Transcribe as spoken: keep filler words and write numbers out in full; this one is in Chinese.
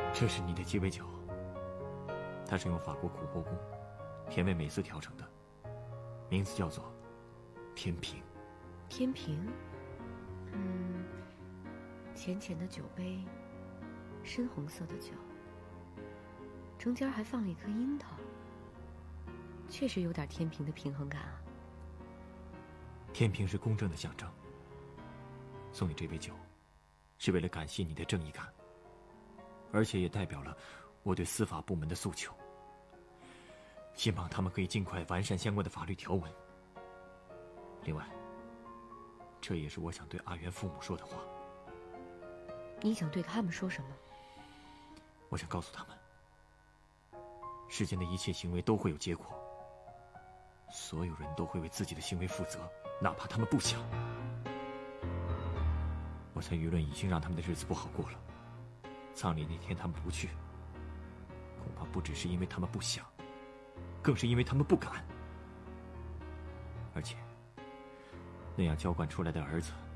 这是你的鸡尾酒，它是用法国苦柏公甜味美思调成的，名字叫做天平。 天平，嗯，浅浅的酒杯，深红色的酒，中间还放了一颗樱桃，确实有点天平的平衡感啊。 天平是公正的象征，送你这杯酒，是为了感谢你的正义感，而且也代表了我对司法部门的诉求，希望他们可以尽快完善相关的法律条文。另外，这也是我想对阿元父母说的话。 你想对他们说什么？ 我想告诉他们，世间的一切行为都会有结果，所有人都会为自己的行为负责，哪怕他们不想。我猜舆论已经让他们的日子不好过了，葬礼那天他们不去，恐怕不只是因为他们不想，更是因为他们不敢。而且那样浇灌出来的儿子，